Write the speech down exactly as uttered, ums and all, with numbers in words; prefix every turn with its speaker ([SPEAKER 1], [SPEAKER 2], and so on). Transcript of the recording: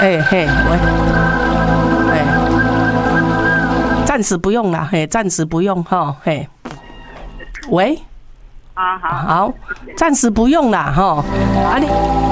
[SPEAKER 1] 哎嘿，喂，哎，暂时不用啦，嘿，暂时不用哈，嘿，喂，
[SPEAKER 2] 啊好，
[SPEAKER 1] 好，暂时不用啦哈，啊你。